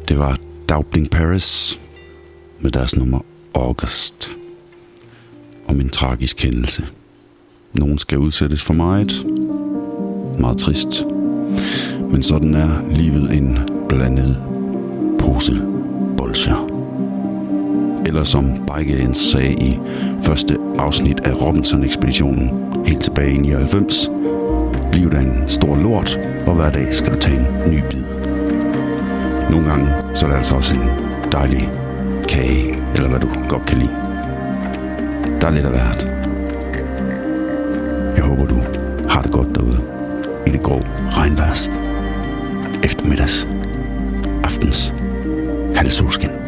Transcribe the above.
Det var Doubling Paris med deres nummer August. Om en tragisk hændelse. Nogen skal udsættes for meget. Meget trist. Men sådan er livet en blandet pose bolsjer. Eller som Bike sagde i første afsnit af Robinson-ekspeditionen helt tilbage i 99. Livet er en stor lort, og hver dag skal du tage en ny bid. Nogle gange så er det altså også en dejlig kage, eller hvad du godt kan lide. Der er lidt af hvert. Jeg håber, du har det godt derude i det grå regnværs eftermiddags aftens halvsolskin.